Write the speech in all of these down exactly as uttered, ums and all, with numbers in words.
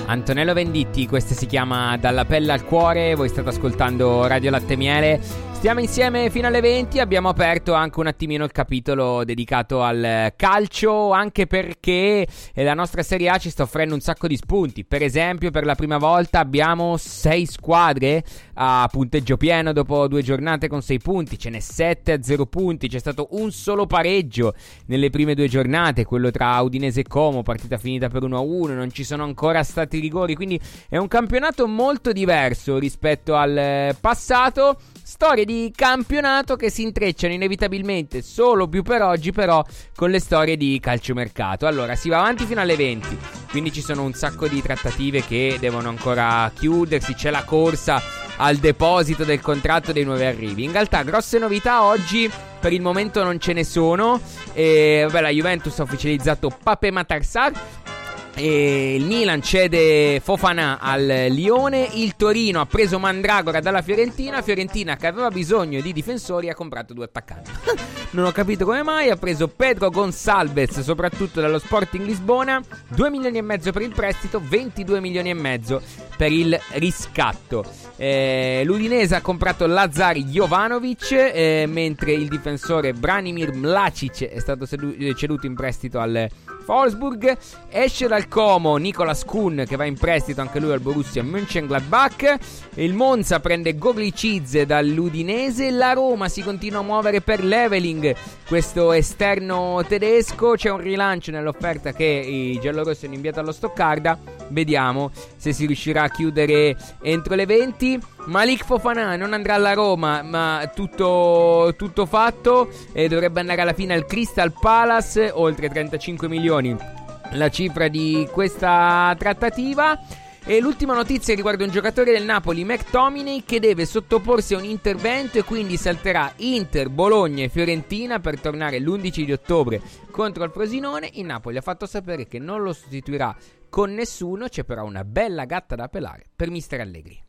Antonello Venditti, questa si chiama Dalla pelle al cuore, voi state ascoltando Radio Latte Miele. Stiamo insieme fino alle venti, abbiamo aperto anche un attimino il capitolo dedicato al calcio, anche perché la nostra Serie A ci sta offrendo un sacco di spunti. Per esempio, per la prima volta abbiamo sei squadre a punteggio pieno dopo due giornate con sei punti, ce n'è sette a zero punti, c'è stato un solo pareggio nelle prime due giornate, quello tra Udinese e Como, partita finita per uno a uno, non ci sono ancora stati rigori, quindi è un campionato molto diverso rispetto al passato. Storie di campionato che si intrecciano inevitabilmente solo più per oggi però con le storie di calciomercato. Allora si va avanti fino alle venti, quindi ci sono un sacco di trattative che devono ancora chiudersi, c'è la corsa al deposito del contratto dei nuovi arrivi. In realtà grosse novità oggi per il momento non ce ne sono. E, vabbè, la Juventus ha ufficializzato Pape Matar Sarr. E il Milan cede Fofana al Lione. Il Torino ha preso Mandragora dalla Fiorentina. Fiorentina, che aveva bisogno di difensori, ha comprato due attaccanti. Non ho capito come mai. Ha preso Pedro Gonçalves, soprattutto dallo Sporting Lisbona. due milioni e mezzo per il prestito, ventidue milioni e mezzo per il riscatto. eh, L'Udinese ha comprato Lazar Jovanovic, eh, mentre il difensore Branimir Mladic è stato sedu- ceduto in prestito al Wolfsburg. Esce dal Como Nicolas Kuhn, che va in prestito anche lui al Borussia Mönchengladbach. Il Monza prende Goglicize dall'Udinese. La Roma si continua a muovere per Leveling, questo esterno tedesco. C'è un rilancio nell'offerta che i giallorossi hanno inviato allo Stoccarda. Vediamo se si riuscirà a chiudere entro le venti. Malik Fofana non andrà alla Roma, ma tutto, tutto fatto, e dovrebbe andare alla fine al Crystal Palace, oltre trentacinque milioni la cifra di questa trattativa. E l'ultima notizia riguarda un giocatore del Napoli, McTominay, che deve sottoporsi a un intervento e quindi salterà Inter, Bologna e Fiorentina per tornare l'undici di ottobre contro il Frosinone. Il Napoli ha fatto sapere che non lo sostituirà con nessuno, c'è però una bella gatta da pelare per mister Allegri.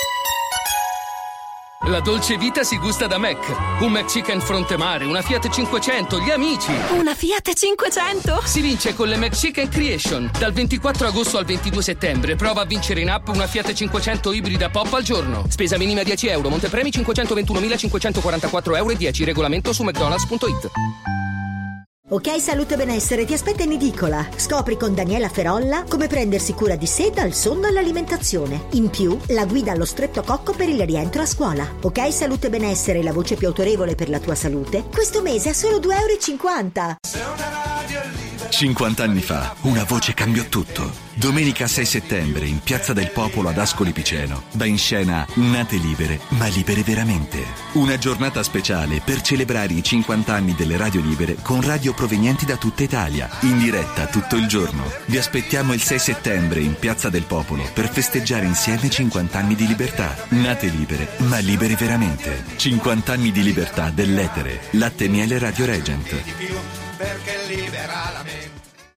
La dolce vita si gusta da Mac. Un McChicken fronte mare, una Fiat cinquecento, gli amici. Una Fiat cinquecento? Si vince con le McChicken Creation. Dal ventiquattro agosto al ventidue settembre prova a vincere in app una Fiat cinquecento ibrida pop al giorno. Spesa minima dieci euro, montepremi cinquecentoventunomilacinquecentoquarantaquattro euro e dieci. Regolamento su mcdonalds punto it. Ok Salute Benessere ti aspetta in edicola. Scopri con Daniela Ferolla come prendersi cura di sé dal sonno all'alimentazione. In più, la guida allo streptococco per il rientro a scuola. Ok Salute Benessere, la voce più autorevole per la tua salute, questo mese a solo due euro e cinquanta. cinquanta anni fa, una voce cambiò tutto. Domenica sei settembre, in Piazza del Popolo ad Ascoli Piceno, va in scena Nate Libere, ma libere veramente. Una giornata speciale per celebrare i cinquanta anni delle radio libere con radio provenienti da tutta Italia, in diretta tutto il giorno. Vi aspettiamo il sei settembre in Piazza del Popolo per festeggiare insieme cinquanta anni di libertà. Nate libere, ma libere veramente. cinquanta anni di libertà dell'etere. Latte Miele Radio Regent. Perché libera la mente.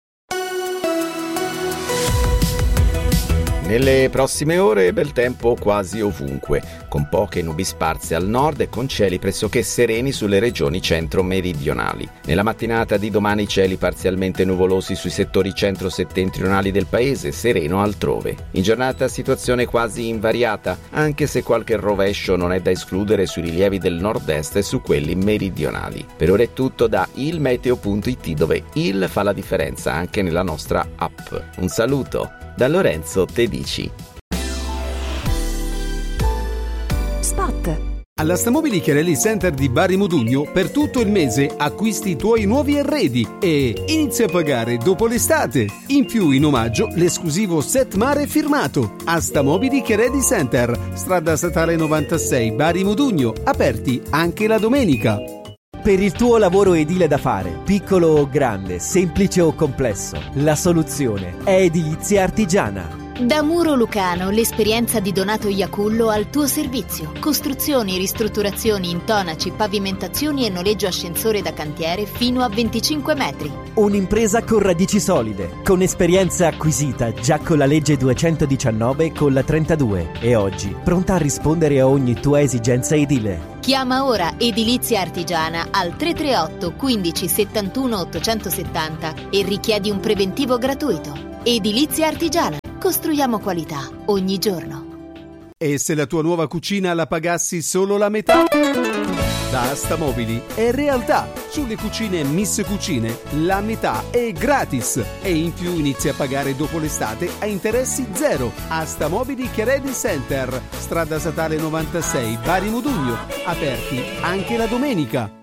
Nelle prossime ore bel tempo quasi ovunque, con poche nubi sparse al nord e con cieli pressoché sereni sulle regioni centro-meridionali. Nella mattinata di domani cieli parzialmente nuvolosi sui settori centro-settentrionali del paese, sereno altrove. In giornata situazione quasi invariata, anche se qualche rovescio non è da escludere sui rilievi del nord-est e su quelli meridionali. Per ora è tutto da il meteo punto it, dove il fa la differenza anche nella nostra app. Un saluto da Lorenzo Tedici. Spot. Alla Stamobili Chiarelli Center di Bari Modugno per tutto il mese acquisti i tuoi nuovi arredi e inizia a pagare dopo l'estate. In più, in omaggio, l'esclusivo set mare firmato. A Stamobili Chiarelli Center, strada statale novantasei Bari Modugno, aperti anche la domenica. Per il tuo lavoro edile da fare, piccolo o grande, semplice o complesso, la soluzione è Edilizia Artigiana. Da Muro Lucano, l'esperienza di Donato Iacullo al tuo servizio. Costruzioni, ristrutturazioni, intonaci, pavimentazioni e noleggio ascensore da cantiere fino a venticinque metri. Un'impresa con radici solide, con esperienza acquisita già con la legge duecentodiciannove e con la trentadue e oggi pronta a rispondere a ogni tua esigenza edile. Chiama ora Edilizia Artigiana al tre tre otto quindici settantuno ottocentosettanta e richiedi un preventivo gratuito. Edilizia Artigiana. Costruiamo qualità ogni giorno. E se la tua nuova cucina la pagassi solo la metà? Da Asta Mobili è realtà. Sulle cucine Miss Cucine la metà è gratis e in più inizi a pagare dopo l'estate a interessi zero. Asta Mobili Credit Center, strada statale novantasei, Bari Modugno, aperti anche la domenica.